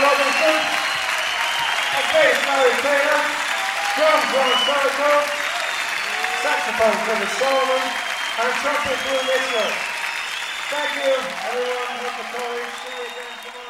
Robinson, a bass Larry Taylor, drums Ron Solico, saxophone Trevor Solomon, and trumpet Drew Mitchell. Thank you, everyone. Hope to call in. See you again tomorrow.